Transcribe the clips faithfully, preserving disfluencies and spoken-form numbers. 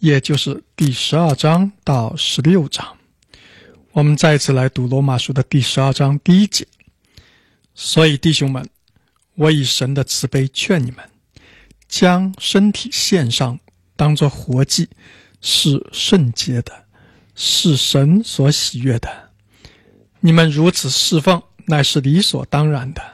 也就是第十二章到十六章。我们再次来读罗马书的第十二章第一节。所以弟兄们，我以神的慈悲劝你们，将身体献上，当作活祭，是圣洁的，是神所喜悦的。你们如此侍奉，乃是理所当然的。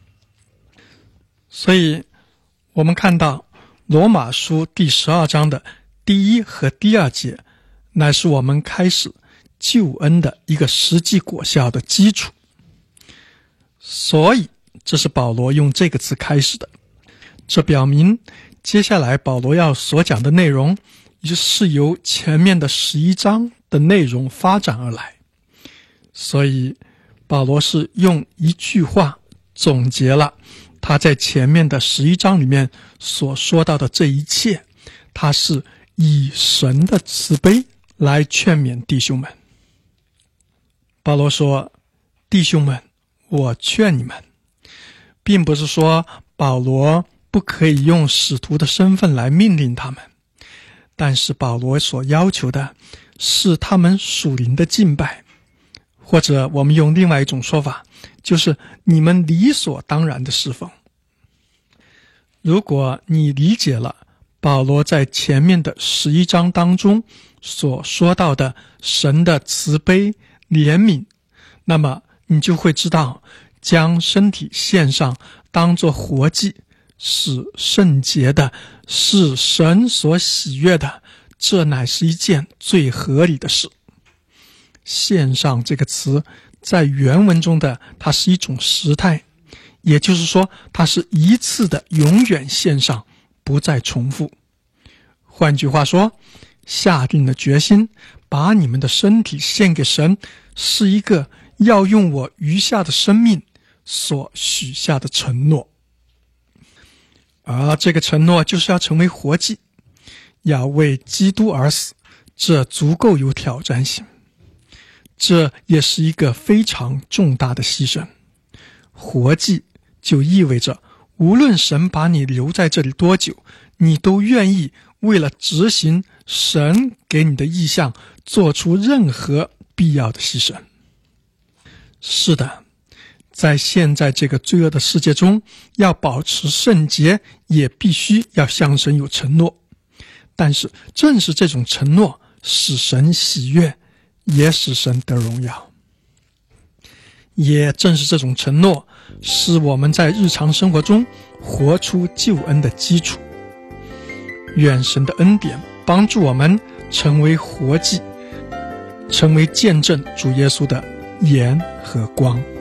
所以我们看到罗马书第十二章的第一和第二节，乃是我们开始救恩的一个实际果效的基础。所以这是保罗用这个词开始的，这表明接下来保罗要所讲的内容也是由前面的十一章的内容发展而来。所以保罗是用一句话总结了他在前面的十一章里面所说到的这一切，他是以神的慈悲来劝勉弟兄们。保罗说，弟兄们，我劝你们，并不是说保罗不可以用使徒的身份来命令他们，但是保罗所要求的是他们属灵的敬拜，或者我们用另外一种说法，就是你们理所当然的侍奉。如果你理解了保罗在前面的十一章当中所说到的神的慈悲怜悯，那么你就会知道，将身体献上当作活祭，是圣洁的，是神所喜悦的，这乃是一件最合理的事。献上这个词在原文中的它是一种时态，也就是说它是一次的永远献上，不再重复。换句话说，下定了决心把你们的身体献给神，是一个要用我余下的生命所许下的承诺。而这个承诺就是要成为活祭，要为基督而死，这足够有挑战性。这也是一个非常重大的牺牲。活祭就意味着无论神把你留在这里多久，你都愿意为了执行神给你的意向做出任何必要的牺牲。是的，在现在这个罪恶的世界中，要保持圣洁也必须要向神有承诺。但是正是这种承诺使神喜悦，也使神得荣耀。也正是这种承诺是我们在日常生活中活出救恩的基础。愿神的恩典帮助我们成为活祭，成为见证主耶稣的盐和光。